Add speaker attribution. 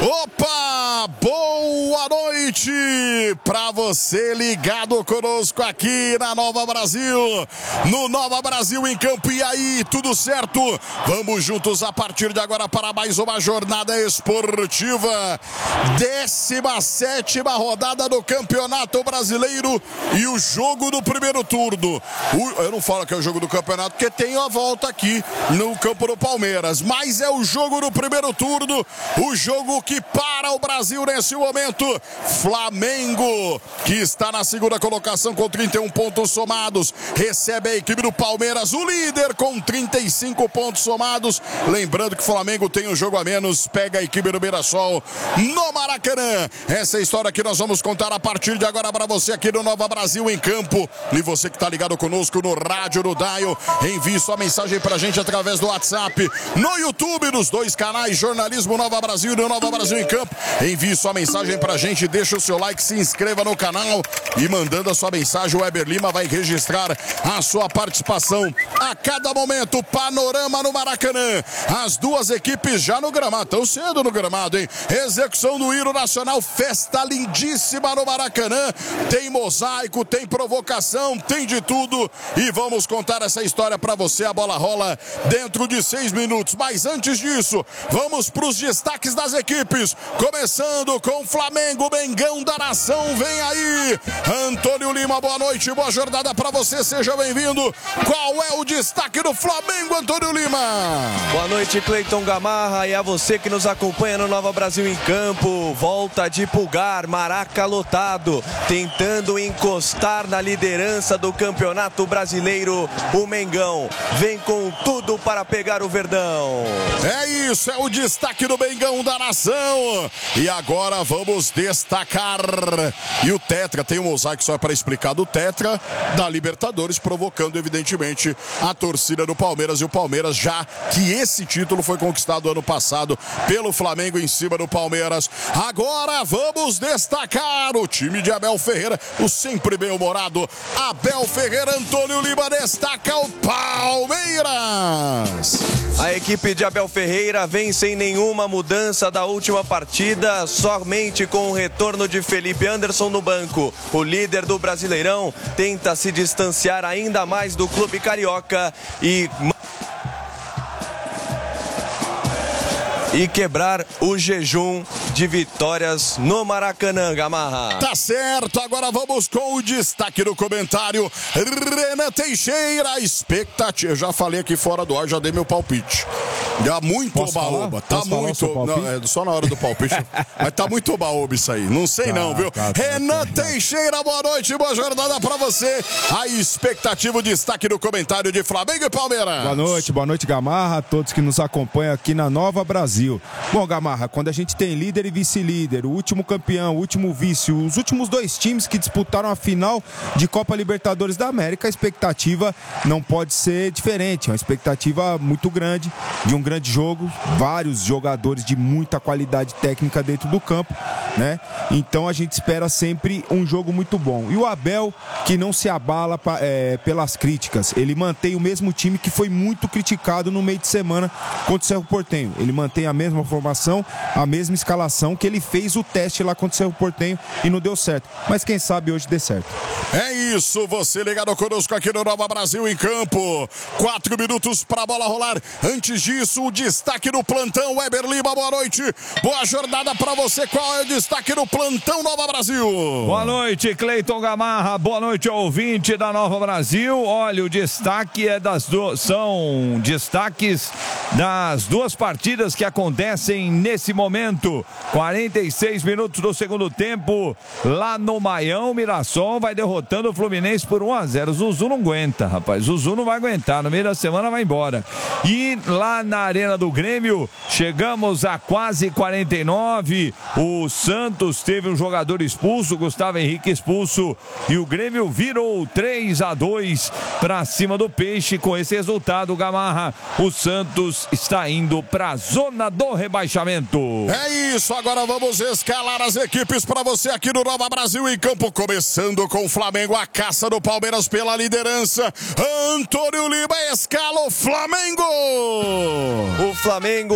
Speaker 1: Opa! Boa noite para você ligado conosco aqui na Nova Brasil, no Nova Brasil em Campo. E aí, tudo certo? Vamos juntos a partir de agora para mais uma jornada esportiva. 17ª rodada do Campeonato Brasileiro e o jogo do primeiro turno. Eu não falo que é o jogo do campeonato porque tem a volta aqui no campo do Palmeiras, mas é o jogo do primeiro turno, o jogo que para o Brasil nesse momento. Flamengo, que está na segunda colocação com 31 pontos somados, recebe a equipe do Palmeiras, o líder com 35 pontos somados. Lembrando que o Flamengo tem um jogo a menos, pega a equipe do Mirassol no Maracanã. Essa é a história que nós vamos contar a partir de agora para você aqui no Nova Brasil em Campo. E você que está ligado conosco no rádio, no dial, envie sua mensagem pra gente através do WhatsApp, no YouTube, nos dois canais, Jornalismo Nova Brasil e no Nova Brasil em Campo. Envie sua mensagem pra gente, deixa o seu like, se inscreva no canal e mandando a sua mensagem, o Weber Lima vai registrar a sua participação a cada momento. Panorama no Maracanã, as duas equipes já no gramado, tão cedo no gramado, hein? Execução do hino nacional, festa lindíssima no Maracanã, tem mosaico, tem provocação, tem de tudo e vamos contar essa história pra você. A bola rola dentro de 6 minutos, mas antes disso, vamos pros destaques das equipes, começando com Flamengo, Mengão da Nação, vem aí Antônio Lima, boa noite, boa jornada pra você, seja bem-vindo. Qual é o destaque do Flamengo, Antônio Lima?
Speaker 2: Boa noite, Cleiton Gamarra, e a você que nos acompanha no Nova Brasil em Campo. Volta de Pulgar, Maraca lotado, tentando encostar na liderança do Campeonato Brasileiro. O Mengão vem com tudo para pegar o Verdão.
Speaker 1: É isso, é o destaque do Mengão da Nação. E agora vamos destacar. E o Tetra, tem um mosaico só para explicar do Tetra da Libertadores, provocando evidentemente a torcida do Palmeiras. E o Palmeiras, já que esse título foi conquistado ano passado pelo Flamengo em cima do Palmeiras. Agora vamos destacar o time de Abel Ferreira, o sempre bem-humorado Abel Ferreira. Antônio Lima destaca o Palmeiras.
Speaker 2: A equipe de Abel Ferreira vem sem nenhuma mudança da última partida, somente com o retorno de Felipe Anderson no banco. O líder do Brasileirão tenta se distanciar ainda mais do clube carioca e quebrar o jejum de vitórias no Maracanã, Gamarra.
Speaker 1: Tá certo, agora vamos com o destaque do comentário. Renan Teixeira, expectativa. Eu já falei aqui fora do ar, já dei meu palpite. Já muito oba-oba. Tá muito. Não, é só na hora do palpite. Mas tá muito oba-oba isso aí. Não sei não, viu? Renan Teixeira, boa noite, boa jornada pra você. A expectativa, o destaque do comentário de Flamengo e Palmeiras.
Speaker 3: Boa noite, Gamarra, a todos que nos acompanham aqui na Nova Brasil. Bom, Gamarra, quando a gente tem líder e vice-líder, o último campeão, o último vice, os últimos dois times que disputaram a final de Copa Libertadores da América, a expectativa não pode ser diferente. É uma expectativa muito grande, de um grande jogo, vários jogadores de muita qualidade técnica dentro do campo, né? Então a gente espera sempre um jogo muito bom. E o Abel, que não se abala pelas críticas, ele mantém o mesmo time que foi muito criticado no meio de semana contra o Cerro Porteño. Ele mantém a mesma formação, a mesma escalação que ele fez o teste lá contra o Cerro Porteño e não deu certo. Mas quem sabe hoje dê certo.
Speaker 1: É isso, você ligado conosco aqui no Nova Brasil em Campo. 4 minutos para a bola rolar. Antes disso, o destaque do plantão. Weber Lima, boa noite. Boa jornada para você. Qual é o destaque do plantão Nova Brasil?
Speaker 4: Boa noite, Cleiton Gamarra. Boa noite, ouvinte da Nova Brasil. Olha, o destaque é são destaques das duas partidas que acontecem nesse momento. 46 minutos do segundo tempo, lá no Maião. Mirassol vai derrotando o Fluminense por 1-0. Zuzu não aguenta, rapaz. Zuzu não vai aguentar. No meio da semana vai embora. E lá na Arena do Grêmio, chegamos a quase 49. O Santos teve um jogador expulso, Gustavo Henrique expulso. E o Grêmio virou 3-2 para cima do Peixe. Com esse resultado, Gamarra, o Santos está indo para a zona do rebaixamento.
Speaker 1: É isso, agora vamos escalar as equipes para você aqui no Nova Brasil em Campo, começando com o Flamengo, a caça do Palmeiras pela liderança. Antônio Lima escala o Flamengo.
Speaker 2: O Flamengo